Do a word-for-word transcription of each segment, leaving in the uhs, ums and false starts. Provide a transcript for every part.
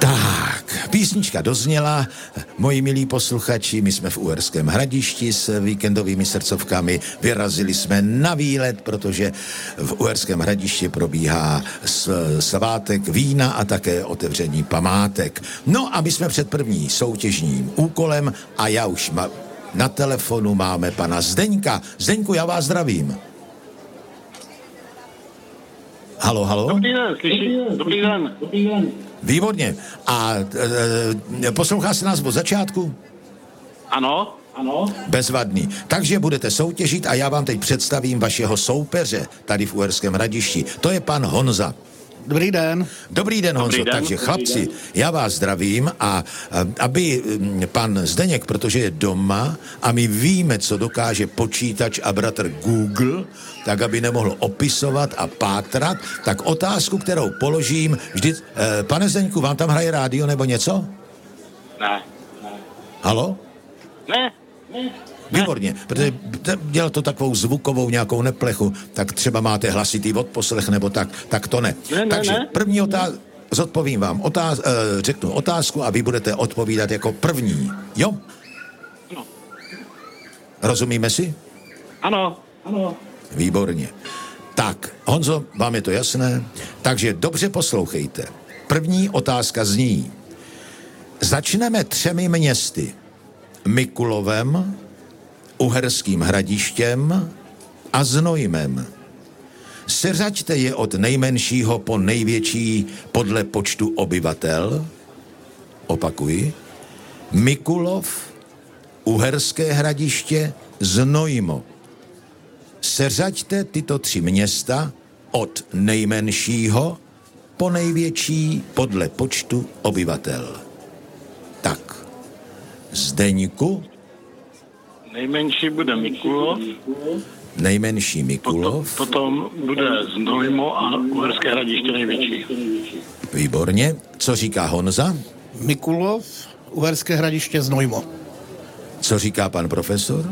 Tak, písnička dozněla. Moji milí posluchači, my jsme v Uherském Hradišti s víkendovými srdcovkami. Vyrazili jsme na výlet, protože v Uherském Hradišti probíhá svátek vína a také otevření památek. No a my jsme před první soutěžním úkolem a já už ma- na telefonu máme pana Zdeňka. Zdeňku, já vás zdravím. Halo, halo? Dobrý den, slyší? Dobrý den. Dobrý den. Výborně. A e, poslouchá se nás od začátku? Ano, ano. Bezvadný. Takže budete soutěžit a já vám teď představím vašeho soupeře tady v Uherském Hradišti. To je pan Honza. Dobrý den. Dobrý den, Honzo. Dobrý den. Takže chlapci, já vás zdravím a aby pan Zdeněk, protože je doma a my víme, co dokáže počítač a bratr Google, tak aby nemohl opisovat a pátrat, tak otázku, kterou položím vždy... Eh, pane Zdeňku, vám tam hraje rádio nebo něco? Ne. Halo? Ne. Ne. Výborně, protože dělal to takovou zvukovou nějakou neplechu, tak třeba máte hlasitý odposlech nebo tak, tak to ne. Ne, ne, Takže ne. první otázka, zodpovím vám, otáz, uh, řeknu otázku a vy budete odpovídat jako první, jo? No. Rozumíme si? Ano. Ano. Výborně. Tak, Honzo, vám je to jasné? Takže dobře poslouchejte. První otázka zní. Začneme třemi městy. Mikulovem, Uherským Hradištěm a Znojmem. Seřaďte je od nejmenšího po největší podle počtu obyvatel. Opakuji. Mikulov, Uherské Hradiště, Znojmo. Seřaďte tyto tři města od nejmenšího po největší podle počtu obyvatel. Tak, Zdeňku. Nejmenší bude Mikulov, Nejmenší Mikulov. potom, potom bude Znojmo a Uherské Hradiště největší. Výborně. Co říká Honza? Mikulov, Uherské Hradiště, Znojmo. Co říká pan profesor?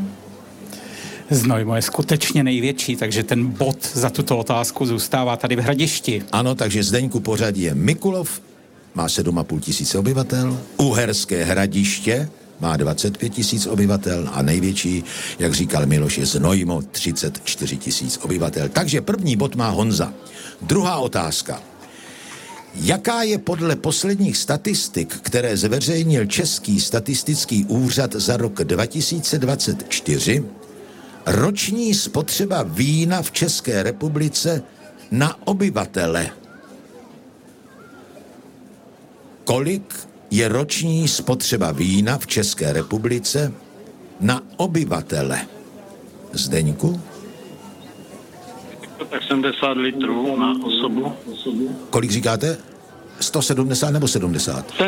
Znojmo je skutečně největší, takže ten bod za tuto otázku zůstává tady v Hradišti. Ano, takže Zdeňku pořadí je Mikulov, má sedm a půl tisíce obyvatel, Uherské Hradiště má dvacet pět tisíc obyvatel a největší, jak říkal Miloš, je Znojmo, třicet čtyři tisíc obyvatel. Takže první bod má Honza. Druhá otázka. Jaká je podle posledních statistik, které zveřejnil Český statistický úřad za rok dva tisíce dvacet čtyři, roční spotřeba vína v České republice na obyvatele? Kolik je roční spotřeba vína v České republice na obyvatele? Zdeňku? Tak sedmdesát litrů na osobu. Kolik říkáte? sto sedmdesát nebo sedmdesát?